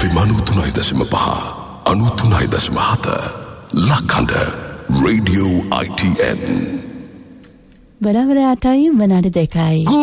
FM 93.5 93.7 ලක්කඳ Radio ITN බරවරාටයි වනාඩි 2යි